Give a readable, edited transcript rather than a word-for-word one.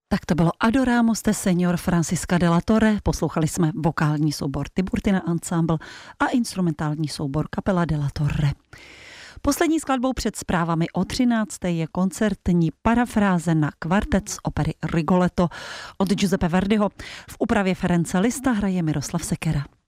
Tak to bylo Adoramos te Señor Francisca de la Torre, poslouchali jsme vokální soubor Tiburtina Ensemble a instrumentální soubor Capella de la Torre. Poslední skladbou před zprávami o 13. je koncertní parafráze na kvartet z opery Rigoletto od Giuseppe Verdiho. V úpravě Ference Lista hraje Miroslav Sekera.